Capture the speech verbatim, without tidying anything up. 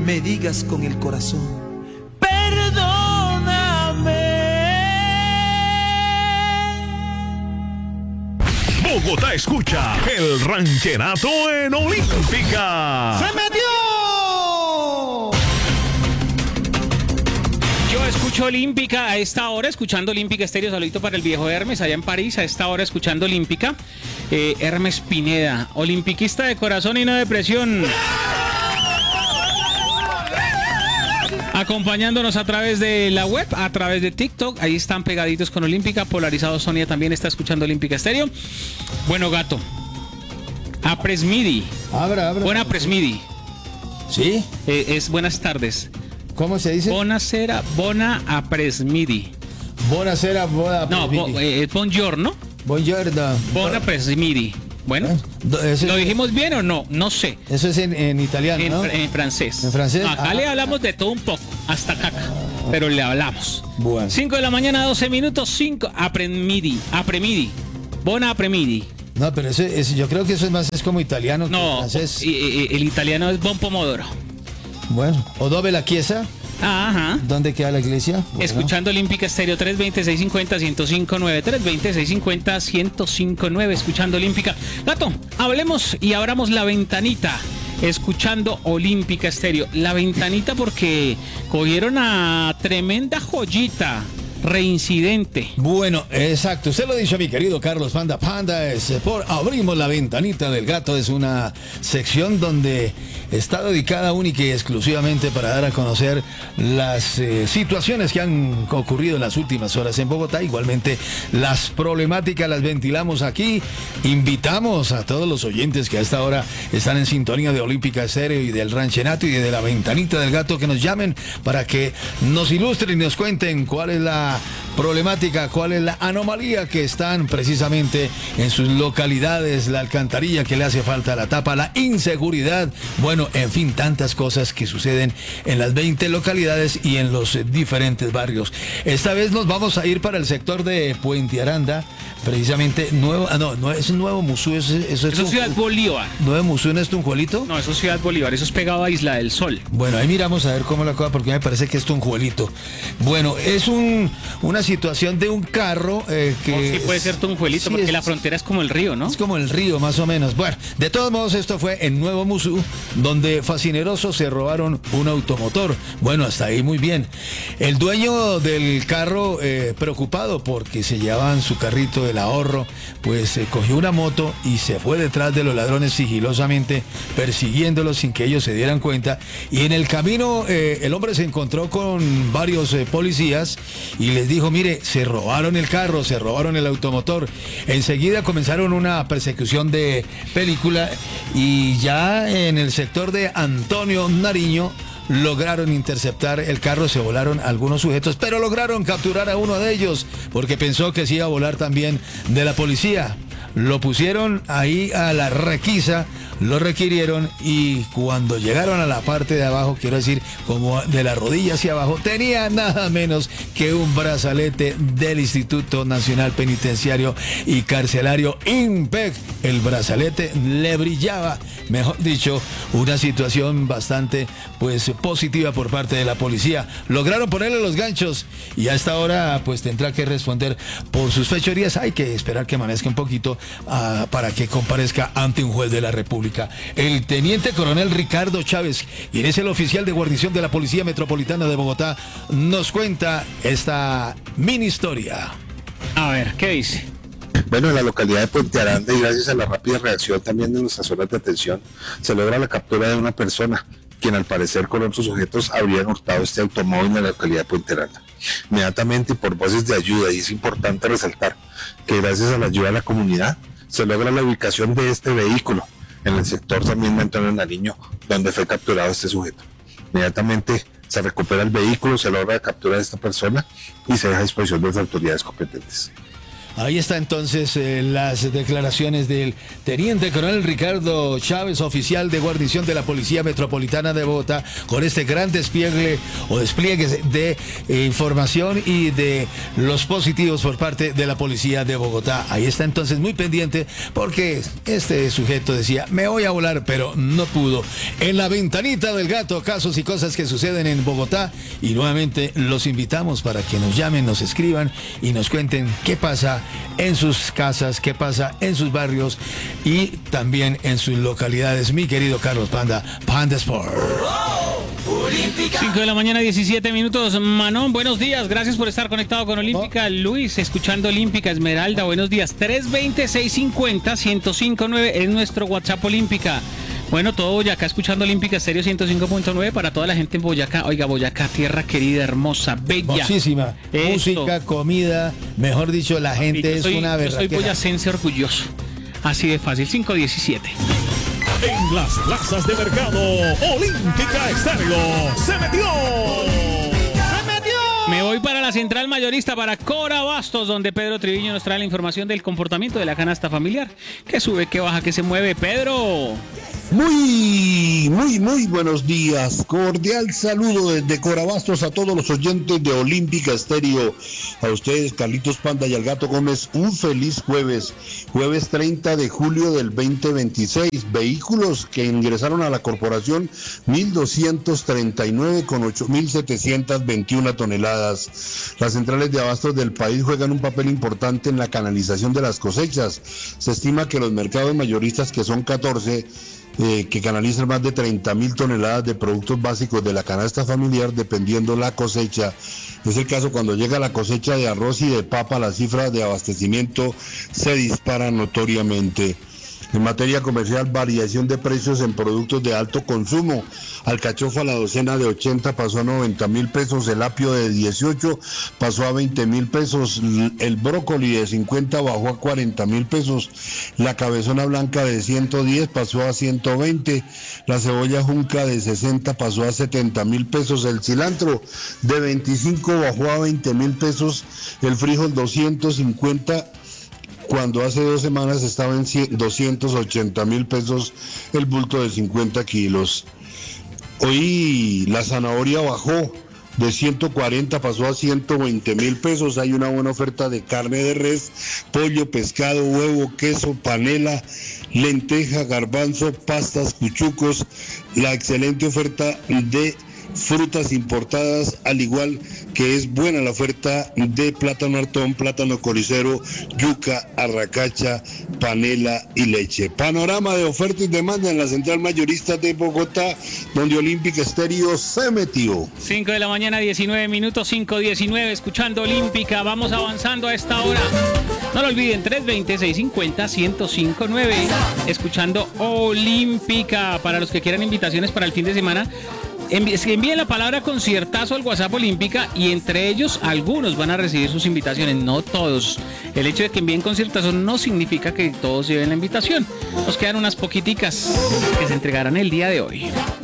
me digas con el corazón. Bogotá escucha el rancherato en Olímpica. ¡Se metió! Yo escucho Olímpica a esta hora, escuchando Olímpica Estéreo. Saludito para el viejo Hermes allá en París, a esta hora escuchando Olímpica. Eh, Hermes Pineda, olimpiquista de corazón y no de presión. Acompañándonos a través de la web, a través de TikTok, ahí están pegaditos con Olímpica, polarizados. Sonia también está escuchando Olímpica Estéreo. Bueno, gato, a Presmidi. Abra, abra. Buena Presmidi. ¿Sí? Eh, es buenas tardes. ¿Cómo se dice? Buonasera, bona a Presmidi. Buonasera, bona No, bo, eh, buongiorno. Buongiorno. Bona Presmidi. Bueno, Ese, ¿lo dijimos bien o no? No sé. Eso es en, en italiano, En, ¿no? en francés. ¿En francés? No, acá Ah. le hablamos de todo un poco, hasta caca. Pero le hablamos. Bueno. cinco de la mañana, doce minutos, cinco. Apremidi. Apremidi. Bona apremidi. No, pero eso, eso, yo creo que eso es más es como italiano que No, francés. y- y- el italiano es bon pomodoro. Bueno, o dove la chiesa, Ah, ajá. ¿dónde queda la iglesia? Bueno. Escuchando Olímpica Estéreo tres veinte, seiscientos cincuenta, ciento cinco nueve. tres veinte, seiscientos cincuenta, ciento cinco nueve. Escuchando Olímpica. Gato, hablemos y abramos la ventanita. Escuchando Olímpica Estéreo. La ventanita porque cogieron a tremenda joyita. Reincidente. Bueno, exacto. Usted lo ha dicho, mi querido Carlos Panda. Panda es eh, por Abrimos la Ventanita del Gato. Es una sección donde está dedicada única y exclusivamente para dar a conocer las eh, situaciones que han ocurrido en las últimas horas en Bogotá. Igualmente, las problemáticas las ventilamos aquí. Invitamos a todos los oyentes que a esta hora están en sintonía de Olímpica Estéreo y del Ranchenato y de la Ventanita del Gato que nos llamen para que nos ilustren y nos cuenten cuál es la problemática, cuál es la anomalía que están precisamente en sus localidades, la alcantarilla que le hace falta, la tapa, la inseguridad, bueno, en fin, tantas cosas que suceden en las veinte localidades y en los diferentes barrios. Esta vez nos vamos a ir para el sector de Puente Aranda, precisamente nuevo, ah, no, no es un nuevo Musú, eso, eso es Eso es un- Ciudad Bolívar. ¿Nuevo Musú no es Tunjuelito? No, eso es Ciudad Bolívar. Eso es pegado a Isla del Sol. Bueno, ahí miramos a ver cómo la cosa, porque me parece que es Tunjuelito. Bueno, es un una situación de un carro eh, que... O sí puede ser Tunjuelito, sí, porque es- la frontera es como el río, ¿no? Es como el río, más o menos. Bueno, de todos modos, esto fue en Nuevo Musú, donde fascinerosos se robaron un automotor. Bueno, hasta ahí muy bien. El dueño del carro, eh, preocupado porque se llevaban su carrito del ahorro, pues eh, cogió una moto y se fue detrás de los ladrones sigilosamente, persiguiéndolos sin que ellos se dieran cuenta. Y en el camino, eh, el hombre se encontró con varios eh, policías y les dijo, mire, se robaron el carro, se robaron el automotor. Enseguida comenzaron una persecución de película y ya en el sector de Antonio Nariño lograron interceptar el carro, se volaron algunos sujetos, pero lograron capturar a uno de ellos porque pensó que se iba a volar también de la policía. Lo pusieron ahí a la requisa, lo requirieron y cuando llegaron a la parte de abajo, quiero decir, como de la rodilla hacia abajo, tenía nada menos que un brazalete del Instituto Nacional Penitenciario y Carcelario INPEC. El brazalete le brillaba, mejor dicho, una situación bastante pues positiva por parte de la policía. Lograron ponerle los ganchos y a esta hora pues tendrá que responder por sus fechorías. Hay que esperar que amanezca un poquito uh, para que comparezca ante un juez de la República. El teniente coronel Ricardo Chávez, quien es el oficial de guarnición de la Policía Metropolitana de Bogotá, nos cuenta esta mini historia. A ver, ¿qué dice? Bueno, en la localidad de Puente Aranda y gracias a la rápida reacción también de nuestras zonas de atención, se logra la captura de una persona, quien al parecer con otros sujetos habrían hurtado este automóvil en la localidad de Puente Aranda. Inmediatamente por voces de ayuda, y es importante resaltar que gracias a la ayuda de la comunidad, se logra la ubicación de este vehículo en el sector también de Antonio Nariño, donde fue capturado este sujeto. Inmediatamente se recupera el vehículo, se logra la captura de esta persona y se deja a disposición de las autoridades competentes. Ahí está entonces eh, las declaraciones del teniente coronel Ricardo Chávez, oficial de guarnición de la Policía Metropolitana de Bogotá, con este gran despliegue o despliegue de eh, información y de los positivos por parte de la Policía de Bogotá. Ahí está entonces muy pendiente porque este sujeto decía, me voy a volar, pero no pudo. En la ventanita del gato, casos y cosas que suceden en Bogotá, y nuevamente los invitamos para que nos llamen, nos escriban y nos cuenten qué pasa en sus casas, qué pasa en sus barrios y también en sus localidades. Mi querido Carlos Panda, Panda Sport. cinco de la mañana, diecisiete minutos. Manón, buenos días. Gracias por estar conectado con Olímpica. Oh. Luis, escuchando Olímpica. Esmeralda, buenos días. tres veinte, seiscientos cincuenta, ciento cinco punto nueve es nuestro WhatsApp Olímpica. Bueno, todo Boyacá escuchando Olímpica Estéreo ciento cinco punto nueve para toda la gente en Boyacá. Oiga, Boyacá, tierra querida, hermosa, bella. Muchísima. Esto. Música, comida, mejor dicho, la gente es soy, una verdad. Yo soy berraquera. boyacense orgulloso. Así de fácil, cinco diecisiete. En las plazas de mercado, Olímpica Estéreo se metió. Me voy para la central mayorista, para Cora Bastos, donde Pedro Triviño nos trae la información del comportamiento de la canasta familiar. Que sube, que baja, que se mueve. Pedro. Muy, muy, muy buenos días. Cordial saludo desde Corabastos a todos los oyentes de Olímpica Estéreo. A ustedes, Carlitos Panda y al Gato Gómez, un feliz jueves. Jueves treinta de julio del veinte veintiséis. Vehículos que ingresaron a la corporación, mil doscientos treinta y nueve con ocho mil setecientas veintiuna toneladas. Las centrales de abastos del país juegan un papel importante en la canalización de las cosechas. Se estima que los mercados mayoristas, que son catorce, Eh, que canalizan más de treinta mil toneladas de productos básicos de la canasta familiar, dependiendo la cosecha. Es el caso cuando llega la cosecha de arroz y de papa, la cifra de abastecimiento se dispara notoriamente. En materia comercial, variación de precios en productos de alto consumo. Alcachofa la docena de ochenta pasó a noventa mil pesos, el apio de dieciocho pasó a veinte mil pesos, el brócoli de cincuenta bajó a cuarenta mil pesos, la cabezona blanca de ciento diez pasó a ciento veinte, la cebolla junca de sesenta pasó a setenta mil pesos, el cilantro de veinticinco bajó a veinte mil pesos, el frijol doscientos cincuenta cuando hace dos semanas estaba en doscientos ochenta mil pesos el bulto de cincuenta kilos. Hoy la zanahoria bajó de ciento cuarenta, pasó a ciento veinte mil pesos. Hay una buena oferta de carne de res, pollo, pescado, huevo, queso, panela, lenteja, garbanzo, pastas, cuchucos. La excelente oferta de frutas importadas, al igual que es buena la oferta de plátano hartón, plátano coricero, yuca, arracacha, panela y leche. Panorama de oferta y demanda en la central mayorista de Bogotá, donde Olímpica Estéreo se metió. cinco de la mañana, diecinueve minutos, cinco diecinueve, escuchando Olímpica. Vamos avanzando a esta hora. No lo olviden, tres veinte, seiscientos cincuenta, ciento cinco punto nueve, escuchando Olímpica. Para los que quieran invitaciones para el fin de semana, envíen la palabra conciertazo al WhatsApp Olímpica y entre ellos algunos van a recibir sus invitaciones, no todos. El hecho de que envíen conciertazo no significa que todos lleven la invitación. Nos quedan unas poquiticas que se entregarán el día de hoy.